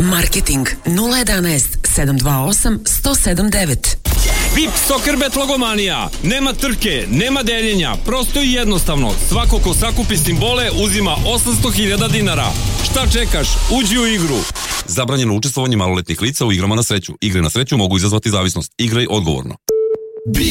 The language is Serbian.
Marketing 011 728 107 VIP Soccerbet Logomanija. Nema trke, nema deljenja, prosto i jednostavno. Svako ko sakupi simbole uzima 800.000 dinara. Šta čekaš? Uđi u igru. Zabranjeno učestvovanje maloletnih lica u igrama na sreću. Igre na sreću mogu izazvati zavisnost. Igraj odgovorno.